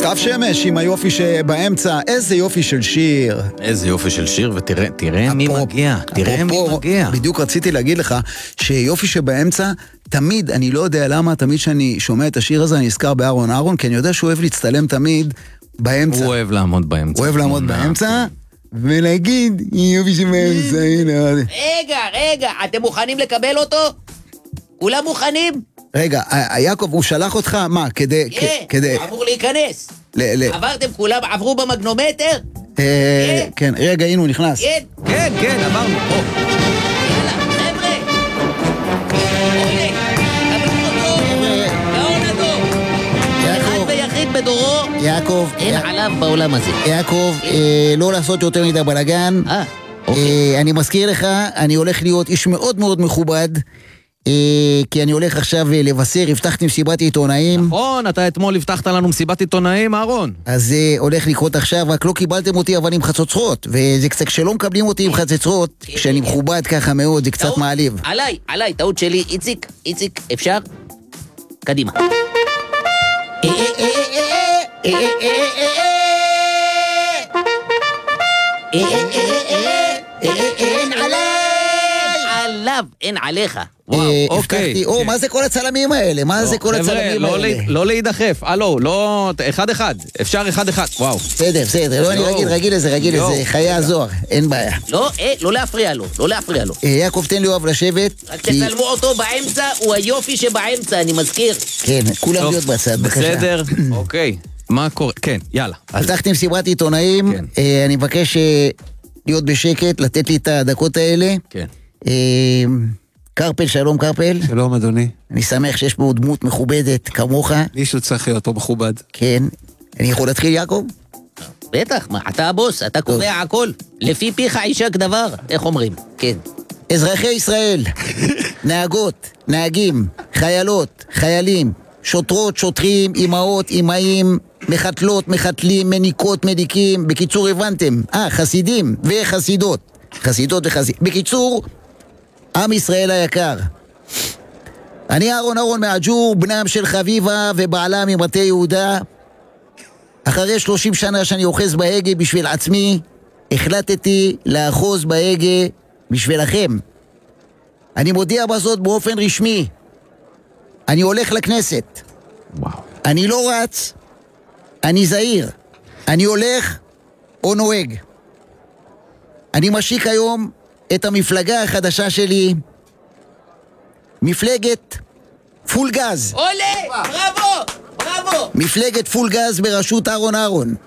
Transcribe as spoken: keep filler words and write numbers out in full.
סתיו שמש עם היופי שבאמצע, איזה יופי של שיר. איזה יופי של שיר, ותראה תראה מי מגיע, תראה מי מגיע. בדיוק רציתי להגיד לך שיופי שבאמצע, תמיד, אני לא יודע למה, תמיד שאני שומע את השיר הזה, אני אזכר באהרון אהרון, כי אני יודע שהוא אוהב להצטלם תמיד באמצע. הוא אוהב לעמוד באמצע. הוא אוהב לעמוד באמצע, ולהגיד, יופי שבאמצע, הנה. רגע, רגע, אתם מוכנים לקבל אותו? כולם מוכנים? רגע, יעקב, הוא שלח אותך, מה, כדי... כן, הוא אמור להיכנס. עברתם כולם, עברו במגנומטר? כן, רגע, הנה הוא נכנס. כן, כן, כן, עברנו. יאללה, חבר'ה. עולה, קבלו אותו. גאון הדור. אחד ויחיד בדורו. יעקב. אין עליו בעולם הזה. יעקב, לא לעשות יותר מדי בלגן. אה, אוקיי. אני מזכיר לך, אני הולך להיות איש מאוד מאוד מכובד. כי אני הולך עכשיו לבשר, הבטחתי מסיבת עיתונאים. נכון, אתה אתמול הבטחת לנו מסיבת עיתונאים, אהרון. אז זה הולך לקרות עכשיו, רק לא קיבלתם אותי אבל עם חצוצרות. וזה קצת כשלא מקבלים אותי עם חצוצרות, כשאני מכובד ככה מאוד, זה קצת מעליב. עליי, עליי, טעות שלי. איציק, איציק, אפשר? קדימה. אין עליו, אין עליך. וואו, אוקיי. או, מה זה כל הצלמים האלה? מה זה כל הצלמים האלה? לא להידחף, הלו, לא, אחד אחד, אפשר אחד אחד, וואו. בסדר, בסדר, לא, אני רגיל, רגיל לזה, רגיל לזה, חיי הזוהר, אין בעיה. לא, לא להפריע לו, לא להפריע לו. יעקב, תן לי אוהב לשבת. רק תצלמו אותו באמצע, הוא היופי שבאמצע, אני מזכיר. כן, כולם להיות בצד, בבקשה. בסדר, אוקיי. מה קורה? כן, יאללה. הבטחתי מסיבת עיתונאים, אני מבקש להיות בשקט, לתת לי את הדקות האלה. כן. קרפל, שלום קרפל. שלום אדוני. אני שמח שיש פה דמות מכובדת כמוך. מישהו צריך להיות פה מכובד. כן. אני יכול להתחיל, יעקב? בטח, מה, אתה הבוס, אתה קובע הכל. לפי פיך יישק דבר, איך אומרים? כן. אזרחי ישראל, נהגות, נהגים, חיילות, חיילים, שוטרות, שוטרים, אמהות, אמאים, מחתלות, מחתלים, מניקות, מדיקים. בקיצור, הבנתם. אה, חסידים וחסידות. חסידות וחסידות. בקיצור, עם ישראל היקר. אני אהרון אהרון מהג'ור, בנם של חביבה ובעלה ממטה יהודה. אחרי שלושים שנה שאני אוחז בהגה בשביל עצמי, החלטתי לאחוז בהגה בשבילכם. אני מודיע בזאת באופן רשמי. אני הולך לכנסת. וואו. אני לא רץ, אני זהיר. אני הולך או נוהג. אני משיק היום את המפלגה החדשה שלי, מפלגת פול גז. עולה, בראבו, בראבו. מפלגת פול גז בראשות אהרון אהרון.